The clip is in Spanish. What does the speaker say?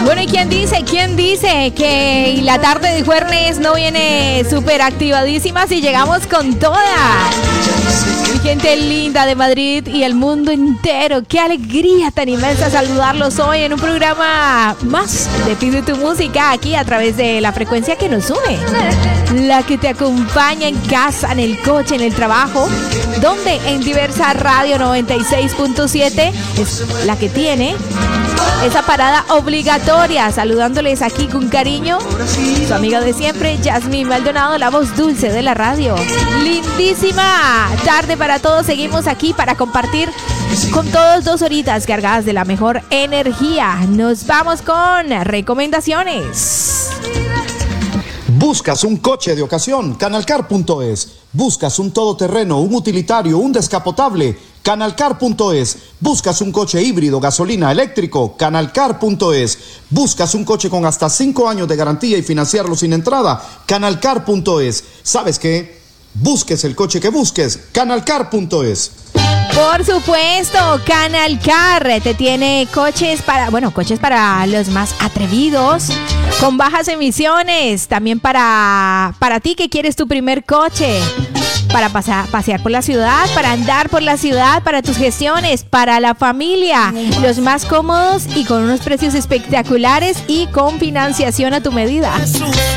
Bueno, ¿y quién dice que la tarde de jueves no viene súper activadísima si llegamos con toda? Mi gente linda de Madrid y el mundo entero, qué alegría tan inmensa saludarlos hoy en un programa más de Pide tu Música aquí a través de la frecuencia que nos une, la que te acompaña en casa, en el coche, en el trabajo, donde en Diversa Radio 96.7 es la que tiene esa parada obligatoria. Saludándoles aquí con cariño, su amiga de siempre, Yasmín Maldonado, la voz dulce de la radio. Lindísima tarde para todos. Seguimos aquí para compartir con todos 2 horitas cargadas de la mejor energía. Nos vamos con recomendaciones. ¿Buscas un coche de ocasión? Canalcar.es. ¿Buscas un todoterreno, un utilitario, un descapotable? Canalcar.es. ¿Buscas un coche híbrido, gasolina, eléctrico? Canalcar.es. ¿Buscas un coche con hasta 5 años de garantía y financiarlo sin entrada? Canalcar.es. ¿Sabes qué? Busques el coche que busques. Canalcar.es. Por supuesto, Canalcar te tiene coches para los más atrevidos, con bajas emisiones. También para ti que quieres tu primer coche, para pasear por la ciudad, para andar por la ciudad, para tus gestiones, para la familia. Los más cómodos y con unos precios espectaculares y con financiación a tu medida.